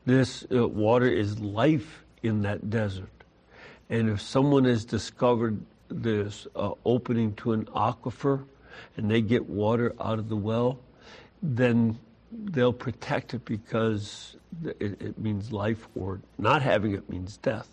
This water is life in that desert. And if someone has discovered this opening to an aquifer and they get water out of the well, then they'll protect it because it means life, or not having it means death.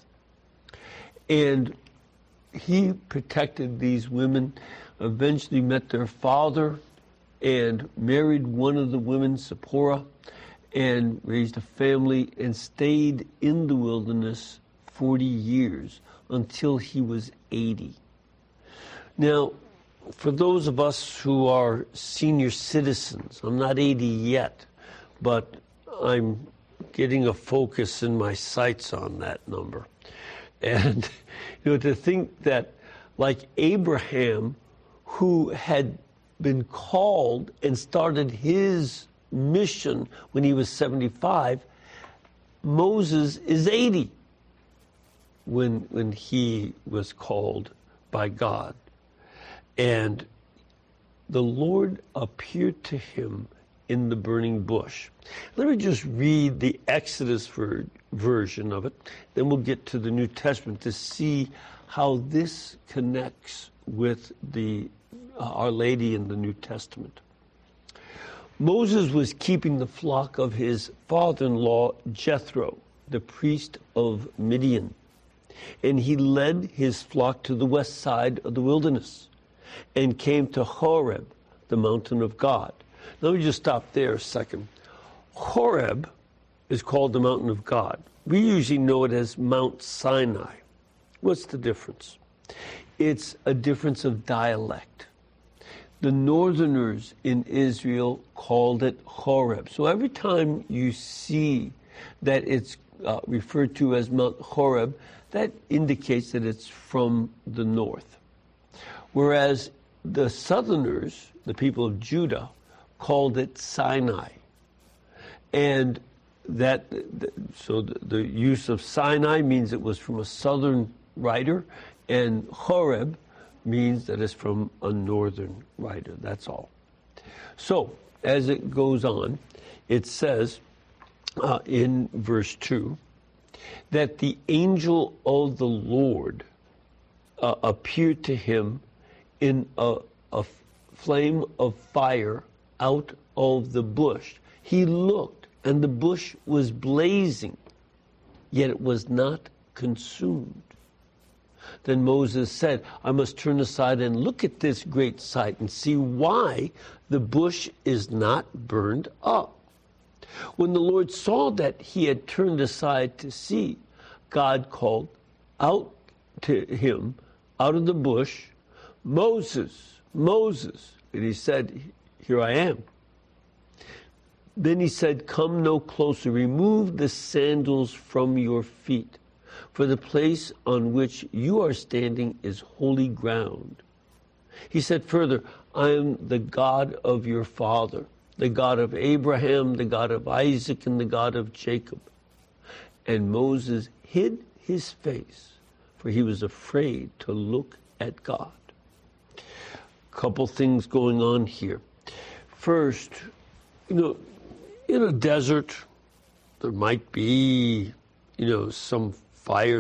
And he protected these women, eventually met their father and married one of the women, Zipporah, and raised a family and stayed in the wilderness 40 years until he was 80. Now, for those of us who are senior citizens, I'm not 80 yet, but I'm getting a focus in my sights on that number. And, to think that, like Abraham, who had been called and started his mission when he was 75, Moses is 80 when he was called by God. And the Lord appeared to him in the burning bush. Let me just read the Exodus version of it, then we'll get to the New Testament to see how this connects with the Our Lady in the New Testament. Moses was keeping the flock of his father-in-law Jethro, the priest of Midian, and he led his flock to the west side of the wilderness and came to Horeb, the mountain of God. Let me just stop there a second. Horeb is called the mountain of God. We usually know it as Mount Sinai. What's the difference? It's a difference of dialect. The northerners in Israel called it Horeb. So every time you see that it's referred to as Mount Horeb, that indicates that it's from the north. Whereas the southerners, the people of Judah, called it Sinai. And so the use of Sinai means it was from a southern writer, and Horeb means that it's from a northern writer. That's all. So, as it goes on, it says in verse 2 that the angel of the Lord appeared to him in a flame of fire out of the bush. He looked, and the bush was blazing, yet it was not consumed. Then Moses said, I must turn aside and look at this great sight and see why the bush is not burned up. When the Lord saw that he had turned aside to see, God called out to him out of the bush, Moses, Moses. And he said, here I am. Then he said, come no closer, remove the sandals from your feet, for the place on which you are standing is holy ground. He said further, I am the God of your father, the God of Abraham, the God of Isaac, and the God of Jacob. And Moses hid his face, for he was afraid to look at God. Couple things going on here. First, in a desert, there might be, some fire,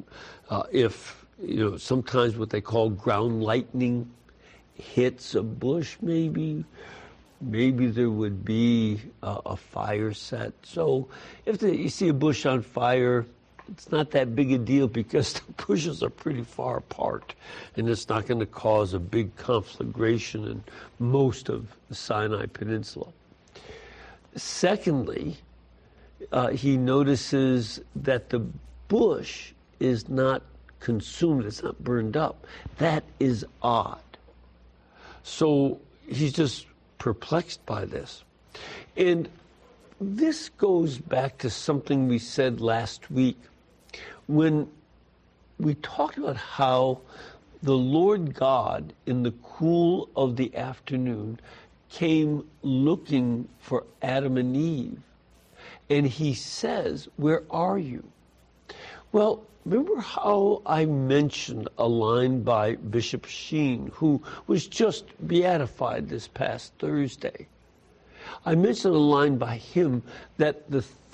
sometimes what they call ground lightning hits a bush, maybe there would be a fire set. So if you see a bush on fire, it's not that big a deal because the bushes are pretty far apart, and it's not going to cause a big conflagration in most of the Sinai Peninsula. Secondly, he notices that the bush is not consumed, it's not burned up. That is odd. So he's just perplexed by this. And this goes back to something we said last week when we talked about how the Lord God in the cool of the afternoon came looking for Adam and Eve. And he says, where are you? Well, remember how I mentioned a line by Bishop Sheen, who was just beatified this past Thursday? I mentioned a line by him that the